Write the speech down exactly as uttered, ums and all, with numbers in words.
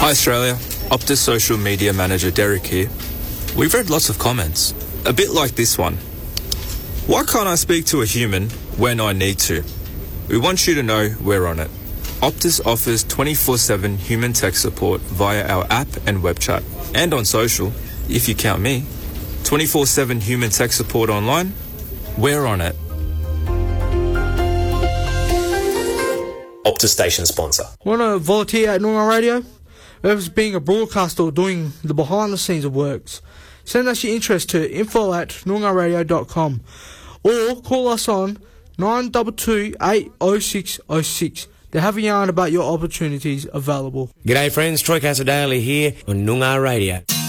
Hi Australia, Optus Social Media Manager Derek here. We've read lots of comments, a bit like this one. Why can't I speak to a human when I need to? We want you to know we're on it. Optus offers twenty-four seven human tech support via our app and web chat. And on social, if you count me. twenty-four seven human tech support online, we're on it. Optus station sponsor. Want to volunteer at Noongar Radio? Whether it's being a broadcaster or doing the behind the scenes of works, send us your interest to info at noongar radio dot com or call us on nine two two, eight oh six oh six to have a yarn about your opportunities available. G'day friends, Troy Casadale here on Noongar Radio.